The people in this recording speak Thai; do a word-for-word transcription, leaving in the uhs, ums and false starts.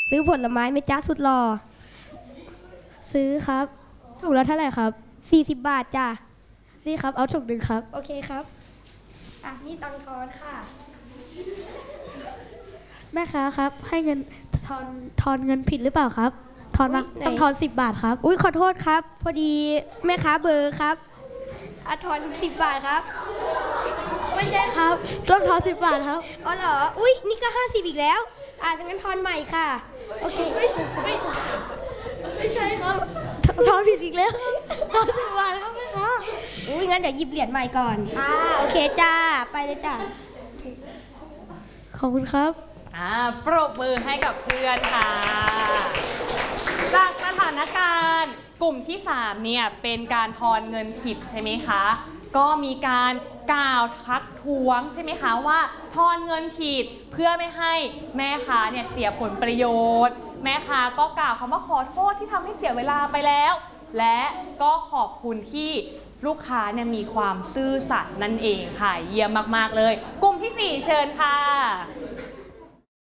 ซื้อผลไม้ไหมจ้าสุดหล่อซื้อครับถุงละเท่าไหร่ครับสี่สิบบาทจ้านี่ครับเอาถุงหนึ่งครับโอเคครับอ่ะนี่ตังทอนค่ะแม่ค้าครับให้เงินทอนทอนเงินผิดหรือเปล่าครับทอนมาต้องทอนสิบบาทครับอุ้ยขอโทษครับพอดีแม่ค้าเบอร์ครับอ่ะทอนสิบบาทครับไม่ใช่ครับต้องทอนสิบบาทครับอ๋อเหรออุ้ยนี่ก็ห้าสิบอีกแล้วอ่ะงั้นทอนใหม่ค่ะโอเคไม่ใช่ไม่ไม่ใช่ครับทอนผิดอีกแล้วทอนสิบบาทครับแม่ค้าอุ้ยงั้นเดี๋ยวหยิบเหรียญใหม่ก่อนอ่าโอเคจ้าไปเลยจ้าขอบคุณครับอ่าปรบมือให้กับเพื่อนค่ะจากสถานการณ์กลุ่มที่สามเนี่ยเป็นการทอนเงินผิดใช่ไหมคะก็มีการกล่าวทักท้วงใช่ไหมคะว่าทอนเงินผิดเพื่อไม่ให้แม่ค้าเนี่ยเสียผลประโยชน์แม่ค้าก็กล่าวคำว่าขอโทษที่ทำให้เสียเวลาไปแล้วและก็ขอบคุณที่ลูกค้าเนี่ยมีความซื่อสัตย์นั่นเองค่ะเยี่ยมมากๆเลยกลุ่มที่สี่เชิญค่ะ